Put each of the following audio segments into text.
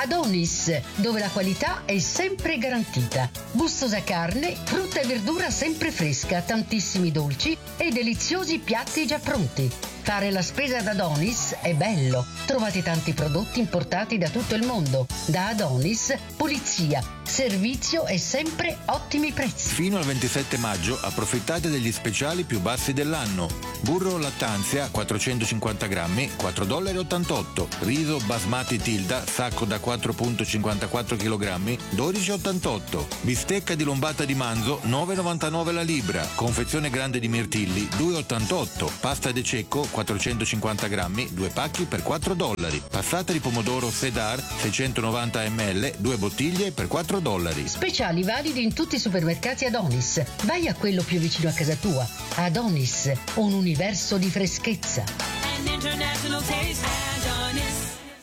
Adonis, dove la qualità è sempre garantita. Gustosa carne, frutta e verdura sempre fresca, tantissimi dolci e deliziosi piatti già pronti. Fare la spesa ad Adonis è bello. Trovate tanti prodotti importati da tutto il mondo. Da Adonis, pulizia, servizio e sempre ottimi prezzi. Fino al 27 maggio approfittate degli speciali più bassi dell'anno. Burro lattanzia 450 grammi, $4,88. Riso basmati Tilda, sacco da 4,54 kg, $12,88. Bistecca di lombata di manzo, $9,99 la libra. Confezione grande di mirtilli, $2,88. Pasta de cecco, 450 grammi, 2 pacchi per $4. Passata di pomodoro Cedar, 690 ml, 2 bottiglie per $4. Speciali validi in tutti i supermercati Adonis. Vai a quello più vicino a casa tua. Adonis, un universo di freschezza. An international taste, Adonis.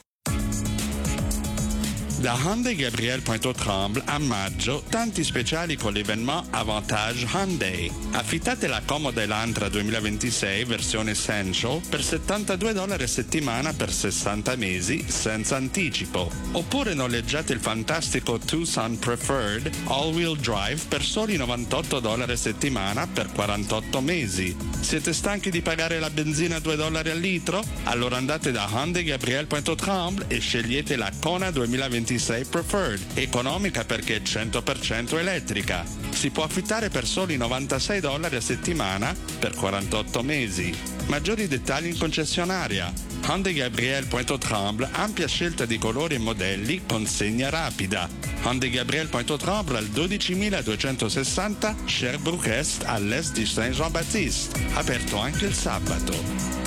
Da Hyundai Gabriel Pointe-aux-Trembles a maggio, tanti speciali con l'evenement Avantage Hyundai. Affittate la comoda Elantra 2026 versione Essential per $72 a settimana per 60 mesi senza anticipo. Oppure noleggiate il fantastico Tucson Preferred All-Wheel Drive per soli $98 a settimana per 48 mesi. Siete stanchi di pagare la benzina $2 al litro? Allora andate da Hyundai Gabriel Pointe-aux-Trembles e scegliete la Kona 2026 Preferred, economica perché è 100% elettrica. Si può affittare per soli $96 a settimana per 48 mesi. Maggiori dettagli in concessionaria. Hyundai Gabriel Pointe-aux-Trembles, ampia scelta di colori e modelli, consegna rapida. Hyundai Gabriel Pointe-aux-Trembles al 12.260 Sherbrooke Est all'est di Saint-Jean-Baptiste. Aperto anche il sabato.